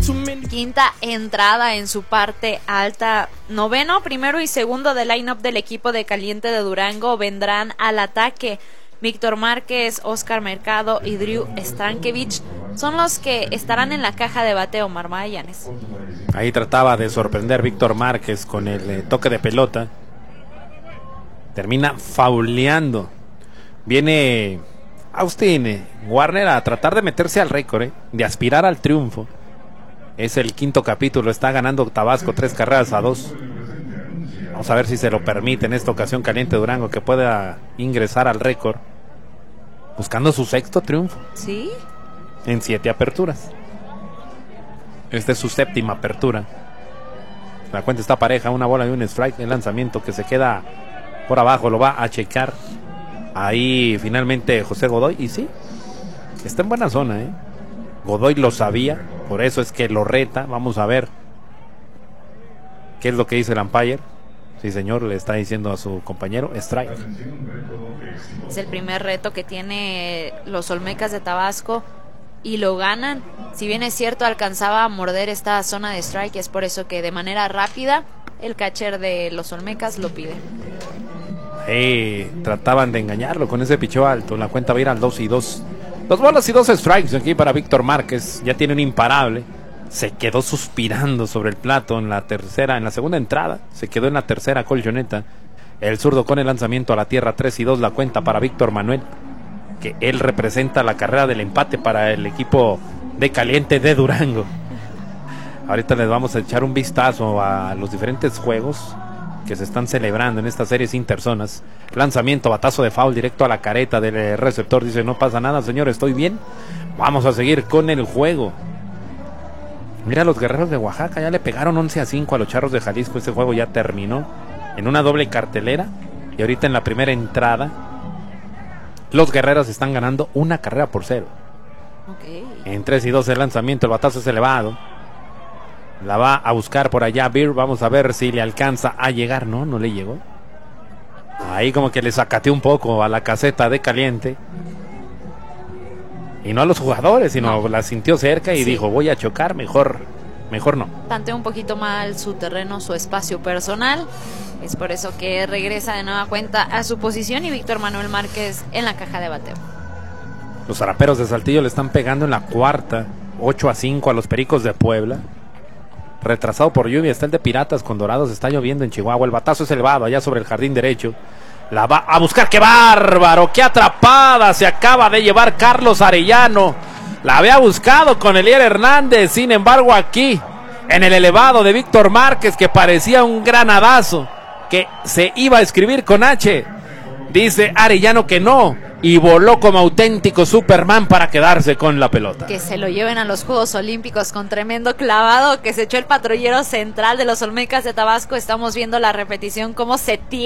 Quinta entrada en su parte alta. Noveno, primero y segundo del line-up del equipo de Caliente de Durango vendrán al ataque. Víctor Márquez, Oscar Mercado y Drew Stankiewicz son los que estarán en la caja de bateo, Omar Magallanes. Ahí trataba de sorprender Víctor Márquez con el toque de pelota. Termina fauleando. Viene Austin Warner a tratar de meterse al récord, de aspirar al triunfo. Es el quinto capítulo, está ganando Tabasco 3-2. Vamos a ver si se lo permite en esta ocasión Caliente Durango, que pueda ingresar al récord, buscando su sexto triunfo. ¿Sí? En 7 aperturas. Esta es su séptima apertura. La cuenta está pareja, una bola y un strike. El lanzamiento que se queda por abajo, lo va a checar ahí finalmente José Godoy. Y sí, está en buena zona, Godoy lo sabía, por eso es que lo reta. Vamos a ver qué es lo que dice el umpire. Sí, señor, le está diciendo a su compañero strike. Es el primer reto que tiene los Olmecas de Tabasco y lo ganan. Si bien es cierto, alcanzaba a morder esta zona de strike, es por eso que de manera rápida el catcher de los Olmecas lo pide. Trataban de engañarlo con ese picheo alto. La cuenta va a ir al 2-2. 2 bolas y 2 strikes aquí para Víctor Márquez. Ya tiene un imparable. Se quedó suspirando sobre el plato en la segunda entrada. Se quedó en la tercera colchoneta. El zurdo con el lanzamiento a la tierra. 3-2 la cuenta para Víctor Manuel, que él representa la carrera del empate para el equipo de Caliente de Durango. Ahorita les vamos a echar un vistazo a los diferentes juegos que se están celebrando en estas series interzonas. Lanzamiento, batazo de foul directo a la careta del receptor. Dice: no pasa nada, señor, estoy bien. Vamos a seguir con el juego. Mira, los Guerreros de Oaxaca ya le pegaron 11-5 a los Charros de Jalisco. Este juego ya terminó en una doble cartelera. Y ahorita en la primera entrada los Guerreros están ganando 1-0. Okay. En 3-2 el lanzamiento, el batazo es elevado. La va a buscar por allá Beer. Vamos a ver si le alcanza a llegar. No le llegó. Ahí como que le sacateó un poco a la caseta de Caliente. Y no a los jugadores, sino la sintió cerca y dijo: voy a chocar, mejor no. Tanteó un poquito mal su terreno, su espacio personal. Es por eso que regresa de nueva cuenta a su posición y Víctor Manuel Márquez en la caja de bateo. Los Zaraperos de Saltillo le están pegando en la cuarta 8-5 a los Pericos de Puebla. Retrasado por lluvia está el de Piratas con Dorados. Está lloviendo en Chihuahua. El batazo es elevado allá sobre el jardín derecho. La va a buscar. ¡Qué bárbaro! ¡Qué atrapada! Se acaba de llevar Carlos Arellano. La había buscado con Elier Hernández. Sin embargo, aquí en el elevado de Víctor Márquez, que parecía un granadazo que se iba a escribir con H, dice Arellano que no, y voló como auténtico Superman para quedarse con la pelota. Que se lo lleven a los Juegos Olímpicos con tremendo clavado que se echó el patrullero central de los Olmecas de Tabasco. Estamos viendo la repetición, cómo se tiene